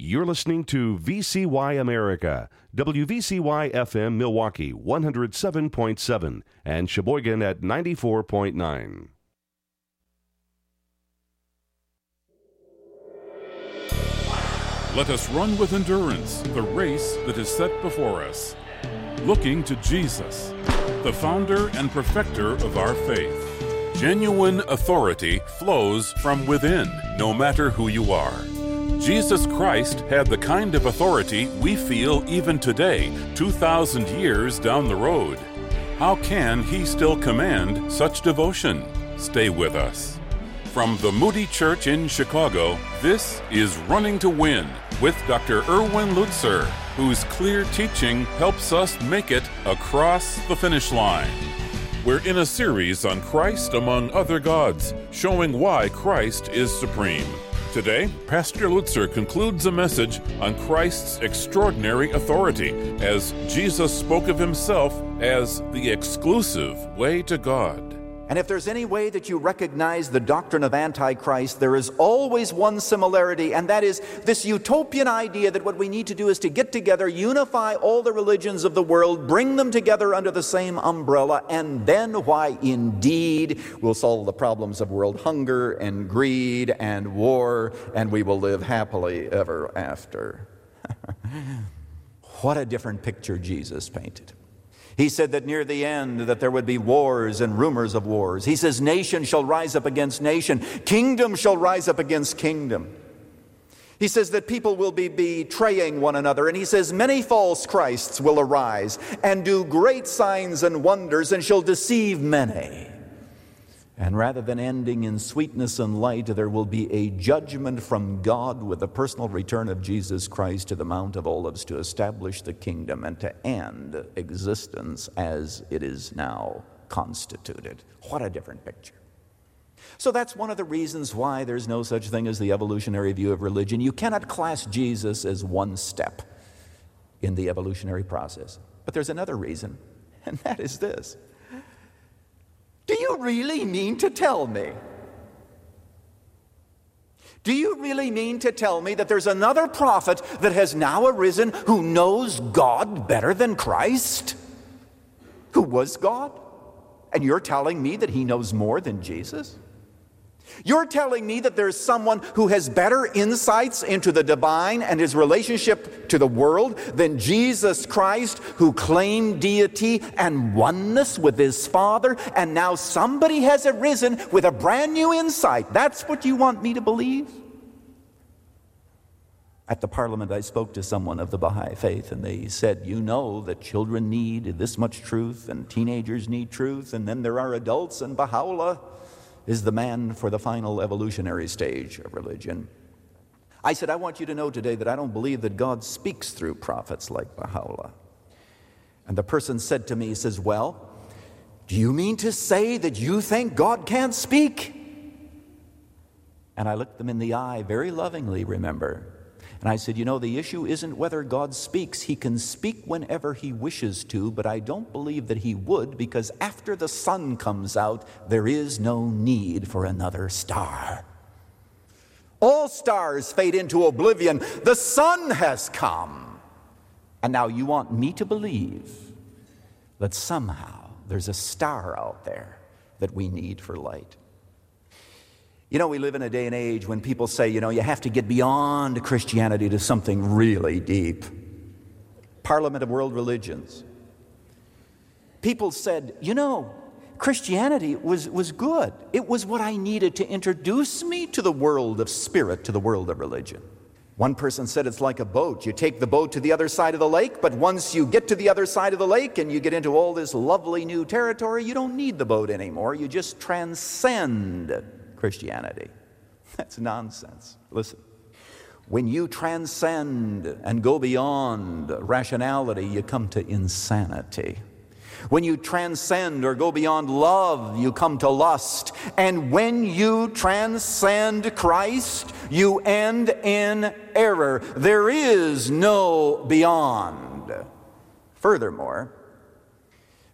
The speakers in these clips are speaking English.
You're listening to VCY America, WVCY FM Milwaukee 107.7 and Sheboygan at 94.9. Let us run with endurance the race that is set before us, looking to Jesus, the founder and perfecter of our faith. Genuine authority flows from within, no matter who you are. Jesus Christ had the kind of authority we feel even today, 2,000 years down the road. How can he still command such devotion? Stay with us. From the Moody Church in Chicago, this is Running to Win with Dr. Erwin Lutzer, whose clear teaching helps us make it across the finish line. We're in a series on Christ among other gods, showing why Christ is supreme. Today, Pastor Lutzer concludes a message on Christ's extraordinary authority as Jesus spoke of himself as the exclusive way to God. And if there's any way that you recognize the doctrine of Antichrist, there is always one similarity, and that is this utopian idea that what we need to do is to get together, unify all the religions of the world, bring them together under the same umbrella, and then, why, indeed, we'll solve the problems of world hunger and greed and war, and we will live happily ever after. What a different picture Jesus painted. He said that near the end that there would be wars and rumors of wars. He says nation shall rise up against nation. Kingdom shall rise up against kingdom. He says that people will be betraying one another. And he says many false Christs will arise and do great signs and wonders and shall deceive many. And rather than ending in sweetness and light, there will be a judgment from God with the personal return of Jesus Christ to the Mount of Olives to establish the kingdom and to end existence as it is now constituted. What a different picture. So that's one of the reasons why there's no such thing as the evolutionary view of religion. You cannot class Jesus as one step in the evolutionary process. But there's another reason, and that is this. Do you really mean to tell me? Do you really mean to tell me that there's another prophet that has now arisen who knows God better than Christ? Who was God? And you're telling me that he knows more than Jesus? You're telling me that there's someone who has better insights into the divine and his relationship to the world than Jesus Christ, who claimed deity and oneness with his Father, and now somebody has arisen with a brand new insight. That's what you want me to believe? At the Parliament, I spoke to someone of the Baha'i faith, and they said, you know that children need this much truth, and teenagers need truth, and then there are adults, and Baha'u'llah is the man for the final evolutionary stage of religion. I said, I want you to know today that I don't believe that God speaks through prophets like Baha'u'llah. And the person said to me, he says, well, do you mean to say that you think God can't speak? And I looked them in the eye very lovingly, remember. And I said, you know, the issue isn't whether God speaks. He can speak whenever he wishes to, but I don't believe that he would, because after the sun comes out, there is no need for another star. All stars fade into oblivion. The sun has come. And now you want me to believe that somehow there's a star out there that we need for light. You know, we live in a day and age when people say, you know, you have to get beyond Christianity to something really deep. Parliament of World Religions. People said, you know, Christianity was good. It was what I needed to introduce me to the world of spirit, to the world of religion. One person said it's like a boat. You take the boat to the other side of the lake, but once you get to the other side of the lake and you get into all this lovely new territory, you don't need the boat anymore. You just transcend Christianity. That's nonsense. Listen, when you transcend and go beyond rationality, you come to insanity. When you transcend or go beyond love, you come to lust. And when you transcend Christ, you end in error. There is no beyond. Furthermore,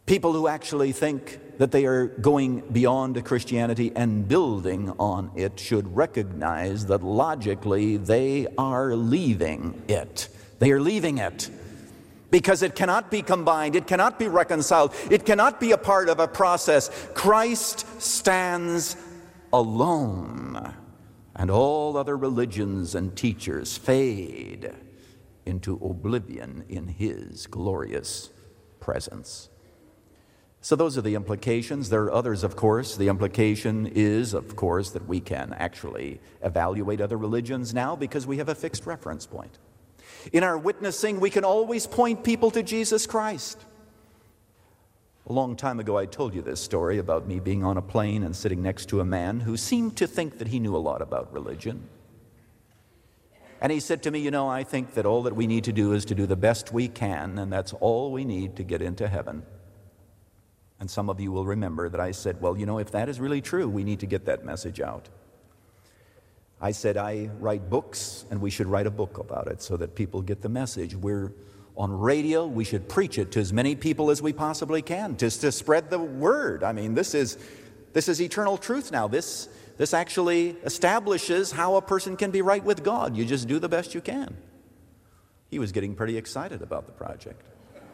People who actually think that they are going beyond Christianity and building on it should recognize that logically they are leaving it. They are leaving it because it cannot be combined, it cannot be reconciled, it cannot be a part of a process. Christ stands alone, and all other religions and teachers fade into oblivion in His glorious presence. So those are the implications. There are others, of course. The implication is, of course, that we can actually evaluate other religions now because we have a fixed reference point. In our witnessing, we can always point people to Jesus Christ. A long time ago, I told you this story about me being on a plane and sitting next to a man who seemed to think that he knew a lot about religion. And he said to me, I think that all that we need to do is to do the best we can, and that's all we need to get into heaven. And some of you will remember that I said, well, if that is really true, we need to get that message out. I said, I write books, and we should write a book about it so that people get the message. We're on radio, we should preach it to as many people as we possibly can, just to spread the word. I mean, this is eternal truth now. This actually establishes how a person can be right with God. You just do the best you can. He was getting pretty excited about the project.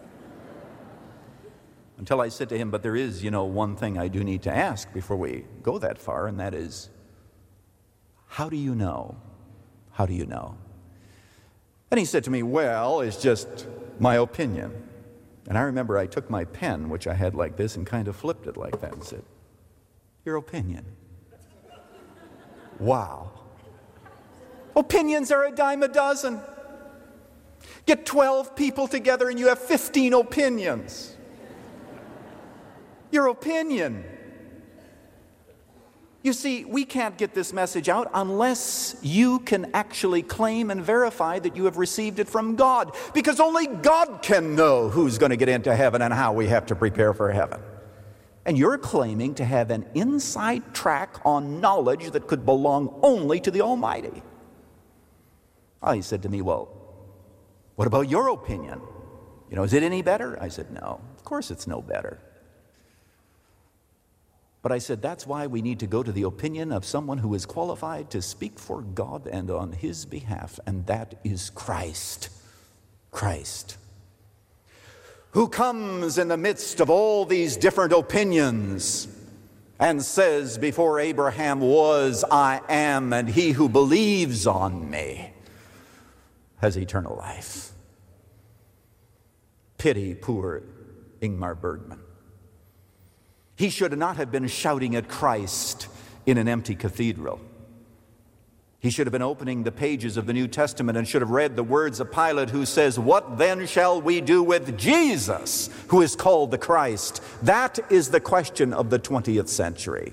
Until I said to him, but there is, one thing I do need to ask before we go that far, and that is, how do you know? How do you know? And he said to me, well, it's just my opinion. And I remember I took my pen, which I had like this, and kind of flipped it like that and said, your opinion. Wow. Opinions are a dime a dozen. Get 12 people together and you have 15 opinions. Your opinion. You see, we can't get this message out unless you can actually claim and verify that you have received it from God, because only God can know who's going to get into heaven and how we have to prepare for heaven. And you're claiming to have an inside track on knowledge that could belong only to the Almighty. Oh, he said to me, well, what about your opinion? Is it any better? I said, no, of course it's no better. But I said, that's why we need to go to the opinion of someone who is qualified to speak for God and on His behalf, and that is Christ. Christ, who comes in the midst of all these different opinions and says, before Abraham was, I am, and he who believes on me has eternal life. Pity poor Ingmar Bergman. He should not have been shouting at Christ in an empty cathedral. He should have been opening the pages of the New Testament and should have read the words of Pilate, who says, what then shall we do with Jesus, who is called the Christ? That is the question of the 20th century.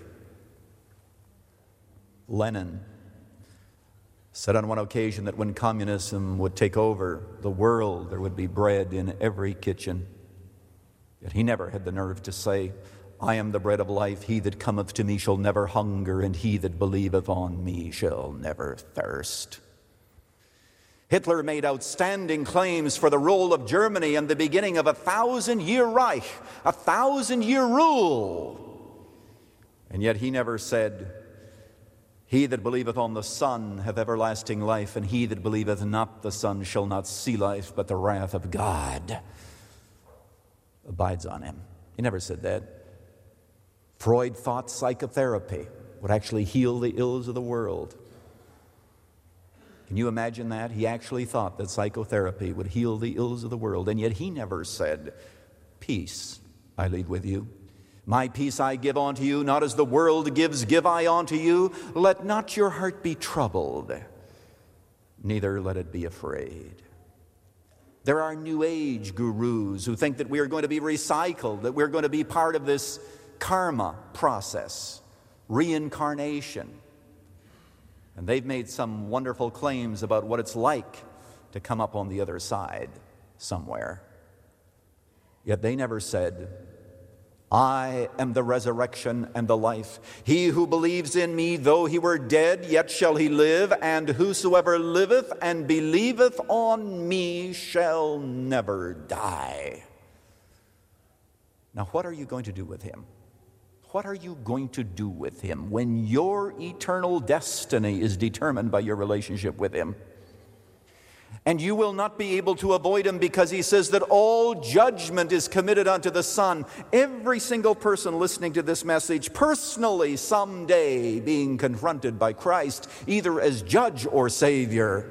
Lenin said on one occasion that when communism would take over the world, there would be bread in every kitchen. Yet he never had the nerve to say, I am the bread of life. He that cometh to me shall never hunger, and he that believeth on me shall never thirst. Hitler made outstanding claims for the role of Germany and the beginning of a 1,000-year Reich, a 1,000-year rule. And yet he never said, he that believeth on the Son hath everlasting life, and he that believeth not the Son shall not see life, but the wrath of God abides on him. He never said that. Freud thought psychotherapy would actually heal the ills of the world. Can you imagine that? He actually thought that psychotherapy would heal the ills of the world, and yet he never said, peace I leave with you. My peace I give unto you, not as the world gives, give I unto you. Let not your heart be troubled, neither let it be afraid. There are New Age gurus who think that we are going to be recycled, that we're going to be part of this karma process, reincarnation. And they've made some wonderful claims about what it's like to come up on the other side somewhere. Yet they never said, I am the resurrection and the life. He who believes in me, though he were dead, yet shall he live, and whosoever liveth and believeth on me shall never die. Now, what are you going to do with him? What are you going to do with him when your eternal destiny is determined by your relationship with him? And you will not be able to avoid him, because he says that all judgment is committed unto the Son. Every single person listening to this message personally someday being confronted by Christ, either as judge or Savior,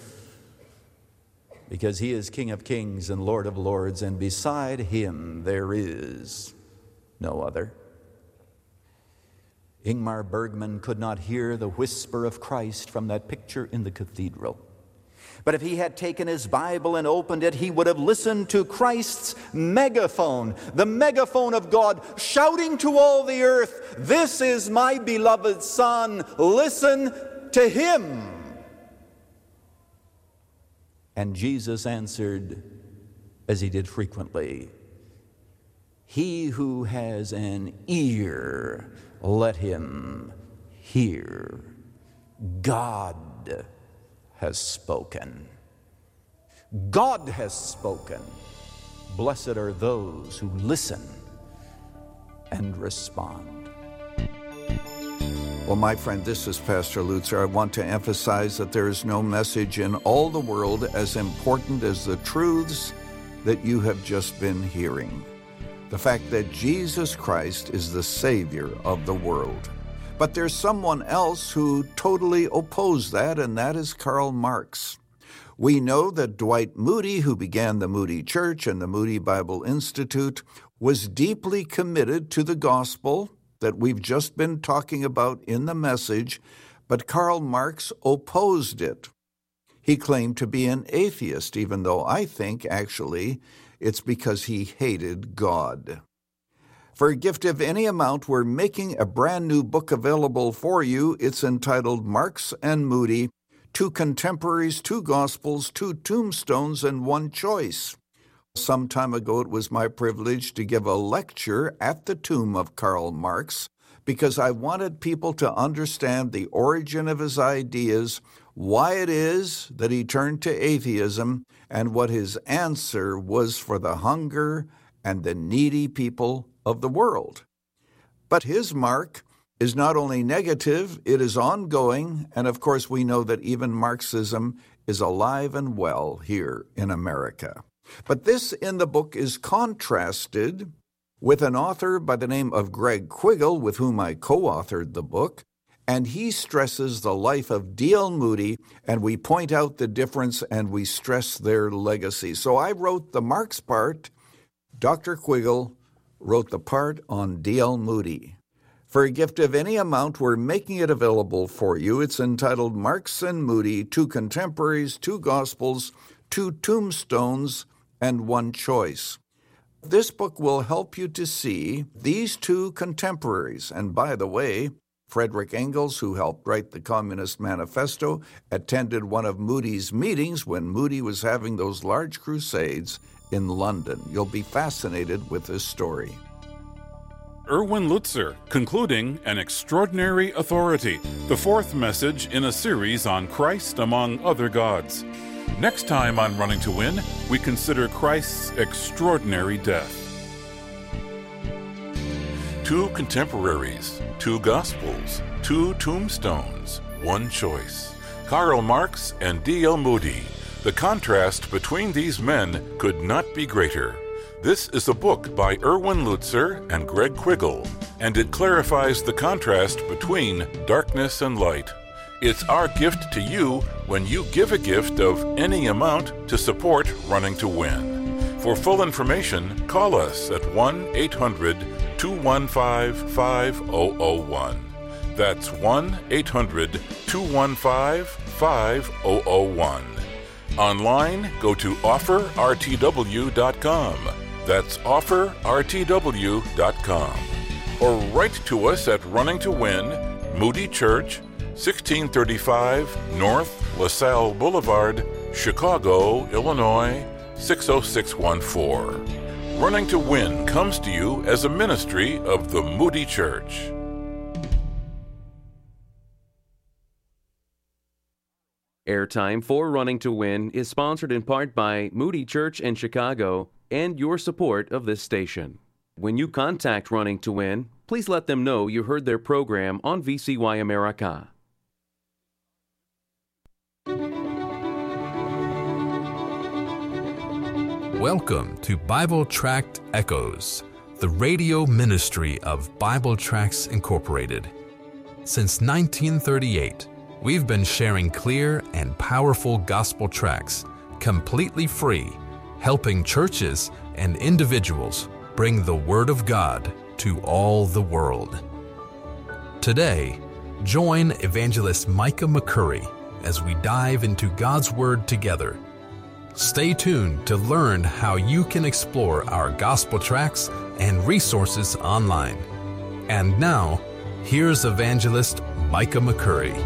because he is King of kings and Lord of lords, and beside him there is no other. Ingmar Bergman could not hear the whisper of Christ from that picture in the cathedral. But if he had taken his Bible and opened it, he would have listened to Christ's megaphone, the megaphone of God, shouting to all the earth, "This is my beloved Son, listen to him." And Jesus answered, as he did frequently, "He who has an ear, let him hear." God has spoken. God has spoken. Blessed are those who listen and respond. Well, my friend, this is Pastor Lutzer. I want to emphasize that there is no message in all the world as important as the truths that you have just been hearing. The fact that Jesus Christ is the Savior of the world. But there's someone else who totally opposed that, and that is Karl Marx. We know that Dwight Moody, who began the Moody Church and the Moody Bible Institute, was deeply committed to the gospel that we've just been talking about in the message, but Karl Marx opposed it. He claimed to be an atheist, even though I think, actually, it's because he hated God. For a gift of any amount, we're making a brand new book available for you. It's entitled Marx and Moody, Two Contemporaries, Two Gospels, Two Tombstones, and One Choice. Some time ago, it was my privilege to give a lecture at the tomb of Karl Marx because I wanted people to understand the origin of his ideas, why it is that he turned to atheism, and what his answer was for the hunger and the needy people of the world. But his mark is not only negative, it is ongoing, and of course we know that even Marxism is alive and well here in America. But this in the book is contrasted with an author by the name of Greg Quiggle, with whom I co-authored the book, and he stresses the life of D.L. Moody, and we point out the difference and we stress their legacy. So I wrote the Marx part, Dr. Quiggle wrote the part on D.L. Moody. For a gift of any amount, we're making it available for you. It's entitled Marx and Moody, Two Contemporaries, Two Gospels, Two Tombstones, and One Choice. This book will help you to see these two contemporaries. And by the way, Frederick Engels, who helped write the Communist Manifesto, attended one of Moody's meetings when Moody was having those large crusades in London. You'll be fascinated with this story. Erwin Lutzer, concluding An Extraordinary Authority, the fourth message in a series on Christ among other gods. Next time on Running to Win, we consider Christ's extraordinary death. Two contemporaries, two gospels, two tombstones, one choice. Karl Marx and D.L. Moody. The contrast between these men could not be greater. This is a book by Erwin Lutzer and Greg Quiggle, and it clarifies the contrast between darkness and light. It's our gift to you when you give a gift of any amount to support Running to Win. For full information, call us at 1-800-215-5001. That's 1-800-215-5001. Online, go to offerrtw.com. That's offerrtw.com. Or write to us at Running to Win, Moody Church, 1635 North LaSalle Boulevard, Chicago, Illinois, 60614. Running to Win comes to you as a ministry of the Moody Church. Airtime for Running to Win is sponsored in part by Moody Church in Chicago and your support of this station. When you contact Running to Win, please let them know you heard their program on VCY America. Welcome to Bible Tract Echoes, the radio ministry of Bible Tracts Incorporated. Since 1938, we've been sharing clear and powerful gospel tracts, completely free, helping churches and individuals bring the Word of God to all the world. Today, join Evangelist Micah McCurry as we dive into God's Word together. Stay tuned to learn how you can explore our gospel tracts and resources online. And now, here's Evangelist Micah McCurry.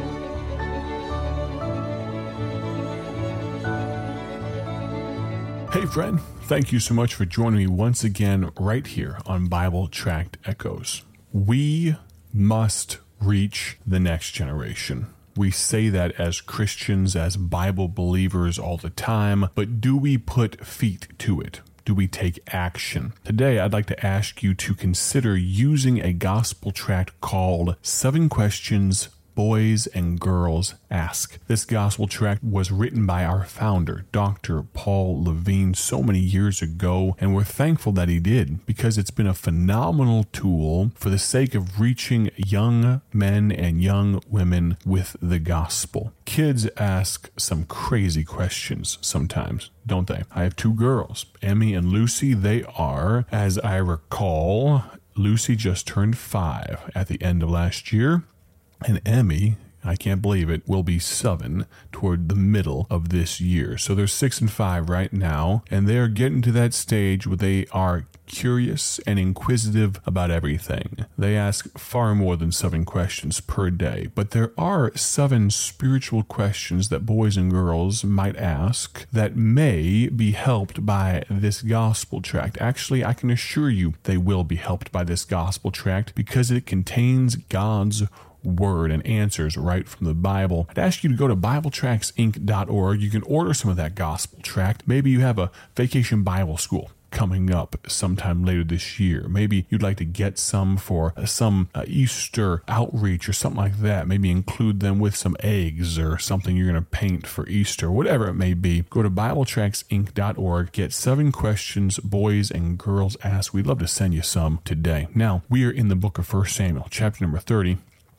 Hey friend, thank you so much for joining me once again right here on Bible Tract Echoes. We must reach the next generation. We say that as Christians, as Bible believers all the time, but do we put feet to it? Do we take action? Today, I'd like to ask you to consider using a gospel tract called 7 Questions Boys and Girls Ask. This gospel tract was written by our founder, Dr. Paul Levine, so many years ago, and we're thankful that he did because it's been a phenomenal tool for the sake of reaching young men and young women with the gospel. Kids ask some crazy questions sometimes, don't they? I have 2 girls, Emmy and Lucy. They are, as I recall, Lucy just turned 5 at the end of last year. And Emmy, I can't believe it, will be 7 toward the middle of this year. So they're 6 and 5 right now, and they're getting to that stage where they are curious and inquisitive about everything. They ask far more than 7 questions per day, but there are 7 spiritual questions that boys and girls might ask that may be helped by this gospel tract. Actually, I can assure you they will be helped by this gospel tract because it contains God's Word and answers right from the Bible. I'd ask you to go to BibleTractsInc.org. You can order some of that gospel tract. Maybe you have a vacation Bible school coming up sometime later this year. Maybe you'd like to get some for some Easter outreach or something like that. Maybe include them with some eggs or something you're going to paint for Easter, whatever it may be. Go to BibleTractsInc.org. Get 7 Questions Boys and Girls Ask. We'd love to send you some today. Now, we are in the book of 1 Samuel, chapter number 30.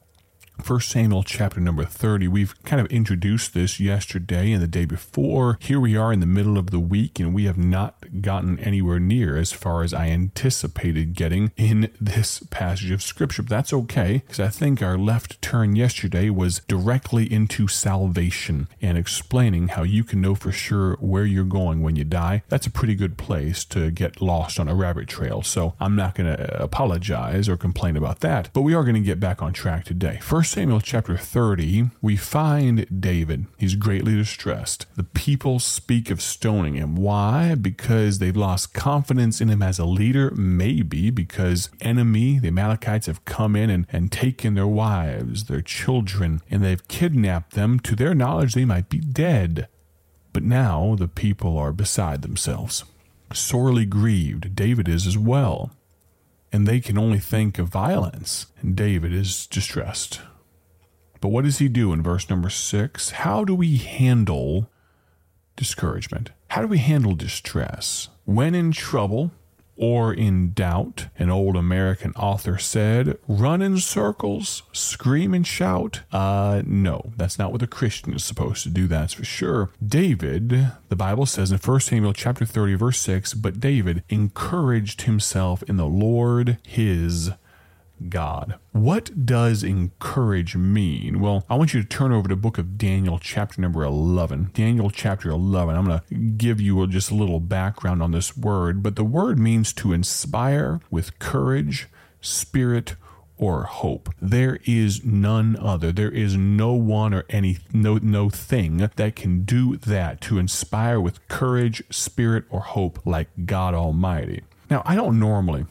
1 Samuel chapter number 30. We've kind of introduced this yesterday and the day before. Here we are in the middle of the week, and we have not gotten anywhere near as far as I anticipated getting in this passage of Scripture. But that's okay, because I think our left turn yesterday was directly into salvation and explaining how you can know for sure where you're going when you die. That's a pretty good place to get lost on a rabbit trail, so I'm not going to apologize or complain about that. But we are going to get back on track today. 1 Samuel chapter 30, we find David. He's greatly distressed. The people speak of stoning him. Why? Because they've lost confidence in him as a leader. Maybe because the Amalekites, have come in and taken their wives, their children, and they've kidnapped them. To their knowledge, they might be dead. But now the people are beside themselves, sorely grieved. David is as well. And they can only think of violence. And David is distressed. But what does he do in verse number 6? How do we handle discouragement? How do we handle distress? When in trouble or in doubt, an old American author said, run in circles, scream and shout. No, that's not what a Christian is supposed to do, that's for sure. David, the Bible says in 1 Samuel chapter 30, verse 6, but David encouraged himself in the Lord his God. What does encourage mean? Well, I want you to turn over to the book of Daniel, chapter number 11. Daniel, chapter 11. I'm going to give you just a little background on this word, but the word means to inspire with courage, spirit, or hope. There is none other. There is no one or no thing that can do that, to inspire with courage, spirit, or hope like God Almighty. Now, I don't normally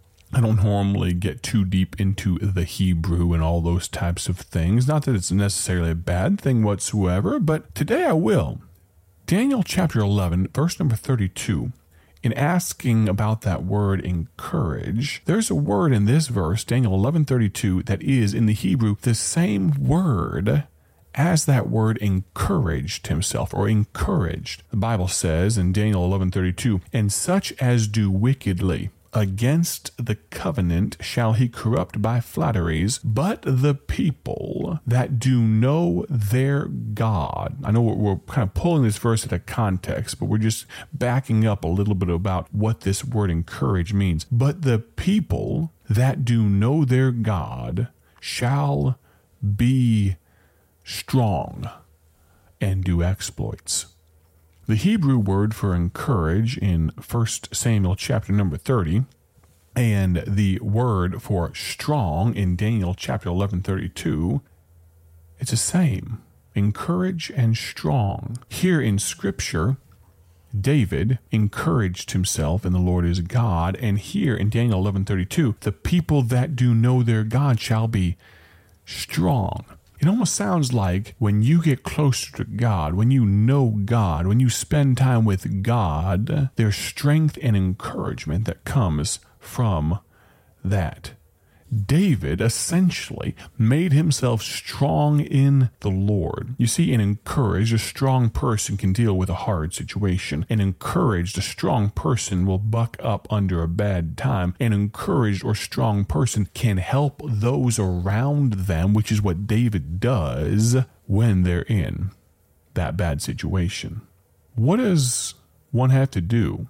get too deep into the Hebrew and all those types of things. Not that it's necessarily a bad thing whatsoever, but today I will. Daniel chapter 11, verse number 32, In asking about that word encourage, there's a word in this verse, Daniel 11:32, that is in the Hebrew the same word as that word encouraged himself or encouraged. The Bible says in Daniel 11:32, and such as do wickedly against the covenant shall he corrupt by flatteries, but the people that do know their God. I know we're kind of pulling this verse out of context, but we're just backing up a little bit about what this word encourage means. But the people that do know their God shall be strong and do exploits. The Hebrew word for encourage in 1 Samuel chapter number 30 and the word for strong in Daniel chapter 11:32, it's the same. Encourage and strong. Here in Scripture, David encouraged himself in the Lord his God, and here in Daniel 11:32, the people that do know their God shall be strong. It almost sounds like when you get closer to God, when you know God, when you spend time with God, there's strength and encouragement that comes from that. David essentially made himself strong in the Lord. You see, an encouraged, a strong person can deal with a hard situation. An encouraged, a strong person will buck up under a bad time. An encouraged or strong person can help those around them, which is what David does when they're in that bad situation. What does one have to do?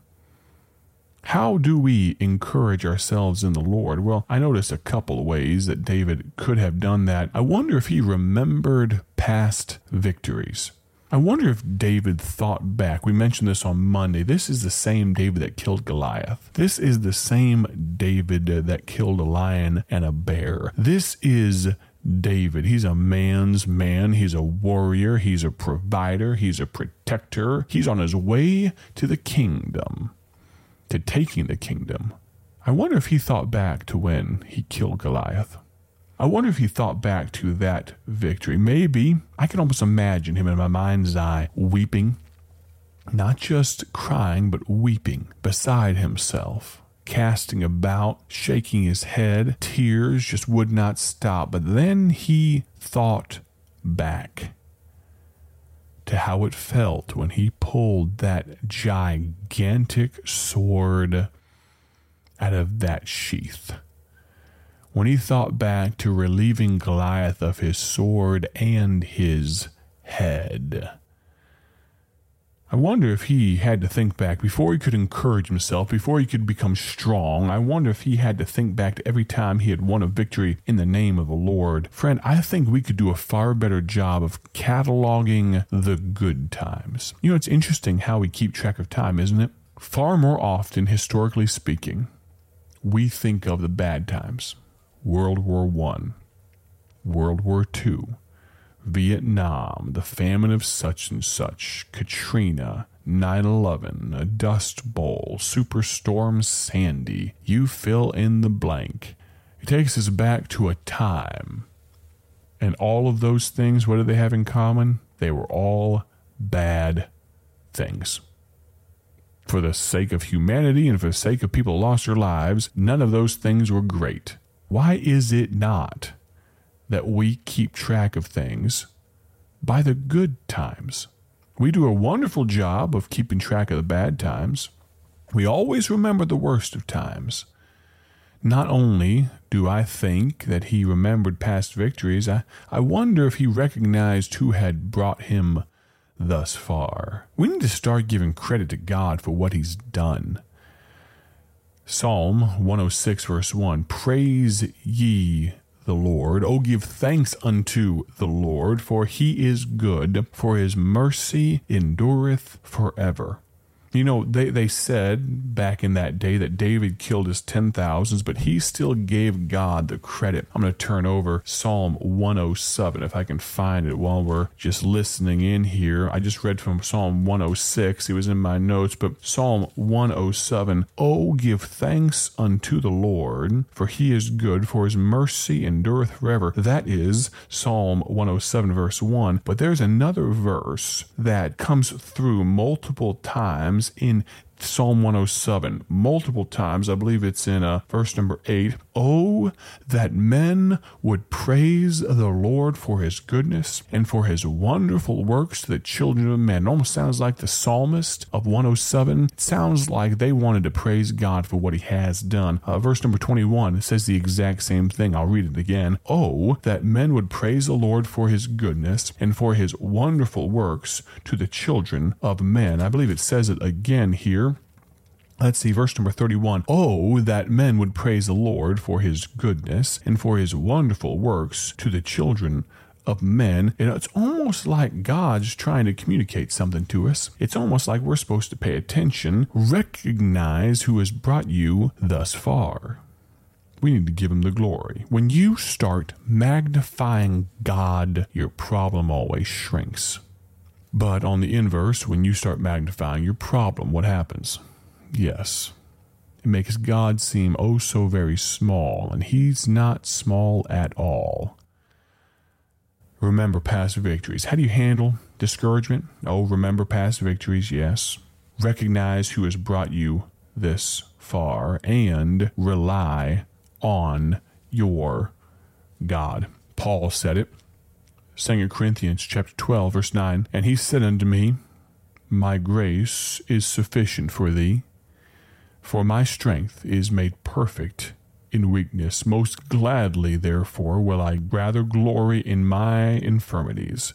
How do we encourage ourselves in the Lord? Well, I noticed a couple of ways that David could have done that. I wonder if he remembered past victories. I wonder if David thought back. We mentioned this on Monday. This is the same David that killed Goliath. This is the same David that killed a lion and a bear. This is David. He's a man's man. He's a warrior. He's a provider. He's a protector. He's on his way to the kingdom, to taking the kingdom. I wonder if he thought back to when he killed Goliath. I wonder if he thought back to that victory. Maybe, I can almost imagine him in my mind's eye weeping, not just crying, but weeping beside himself, casting about, shaking his head. Tears just would not stop. But then he thought back to how it felt when he pulled that gigantic sword out of that sheath. When he thought back to relieving Goliath of his sword and his head. I wonder if he had to think back before he could encourage himself, before he could become strong. I wonder if he had to think back to every time he had won a victory in the name of the Lord. Friend, I think we could do a far better job of cataloging the good times. You know, it's interesting how we keep track of time, isn't it? Far more often, historically speaking, we think of the bad times. World War I, World War II, Vietnam, the famine of such and such, Katrina, 9/11, a Dust Bowl, Superstorm Sandy. You fill in the blank. It takes us back to a time. And all of those things, what do they have in common? They were all bad things. For the sake of humanity and for the sake of people who lost their lives, none of those things were great. Why is it not that we keep track of things by the good times? We do a wonderful job of keeping track of the bad times. We always remember the worst of times. Not only do I think that he remembered past victories, I wonder if he recognized who had brought him thus far. We need to start giving credit to God for what he's done. Psalm 106 verse 1, praise ye the Lord. O give thanks unto the Lord, for he is good, for his mercy endureth forever. You know, they said back in that day that David killed his 10,000s, but he still gave God the credit. I'm going to turn over Psalm 107 if I can find it while we're just listening in here. I just read from Psalm 106. It was in my notes, but Psalm 107. Oh, give thanks unto the Lord, for he is good, for his mercy endureth forever. That is Psalm 107 verse 1. But there's another verse that comes through multiple times in Psalm 107 multiple times. I believe it's in verse number 8. Oh, that men would praise the Lord for his goodness and for his wonderful works to the children of men. It almost sounds like the psalmist of 107. It sounds like they wanted to praise God for what he has done. Verse number 21 says the exact same thing. I'll read it again. Oh, that men would praise the Lord for his goodness and for his wonderful works to the children of men. I believe it says it again here. Let's see, verse number 31. Oh, that men would praise the Lord for his goodness and for his wonderful works to the children of men. And it's almost like God's trying to communicate something to us. It's almost like we're supposed to pay attention, recognize who has brought you thus far. We need to give him the glory. When you start magnifying God, your problem always shrinks. But on the inverse, when you start magnifying your problem, what happens? Yes, it makes God seem oh so very small, and he's not small at all. Remember past victories. How do you handle discouragement? Oh, remember past victories, yes. Recognize who has brought you this far, and rely on your God. Paul said it. 2 Corinthians chapter 12, verse 9. And he said unto me, My grace is sufficient for thee, for my strength is made perfect in weakness. Most gladly, therefore, will I rather glory in my infirmities,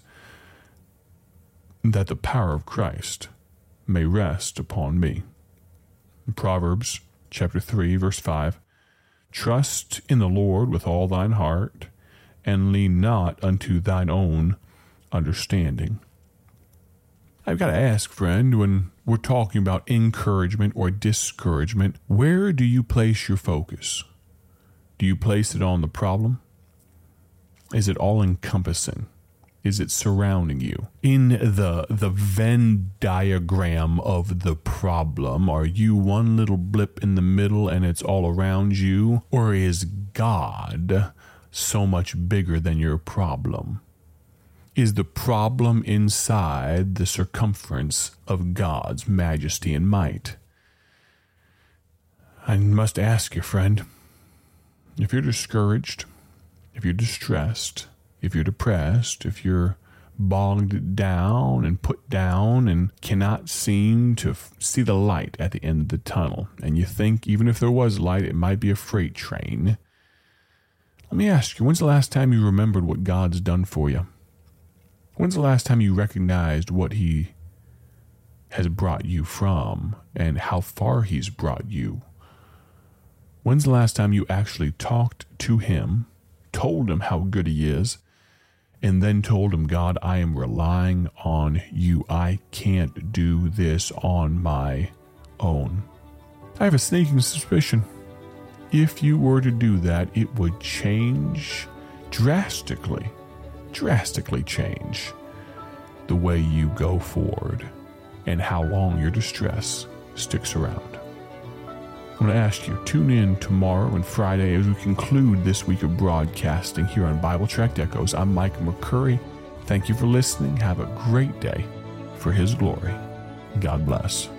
that the power of Christ may rest upon me. Proverbs chapter 3, verse 5. Trust in the Lord with all thine heart, and lean not unto thine own understanding. I've got to ask, friend, when we're talking about encouragement or discouragement, where do you place your focus? Do you place it on the problem? Is it all-encompassing? Is it surrounding you? In the Venn diagram of the problem, are you one little blip in the middle and it's all around you? Or is God so much bigger than your problem? Is the problem inside the circumference of God's majesty and might? I must ask you, friend, if you're discouraged, if you're distressed, if you're depressed, if you're bogged down and put down and cannot seem to see the light at the end of the tunnel, and you think even if there was light, it might be a freight train, let me ask you, when's the last time you remembered what God's done for you? When's the last time you recognized what he has brought you from and how far he's brought you? When's the last time you actually talked to him, told him how good he is, and then told him, God, I am relying on you. I can't do this on my own. I have a sneaking suspicion. If you were to do that, it would change drastically change the way you go forward and how long your distress sticks around. I'm going to ask you, tune in tomorrow and Friday as we conclude this week of broadcasting here on Bible Tract Echoes. I'm Mike McCurry. Thank you for listening. Have a great day for his glory. God bless.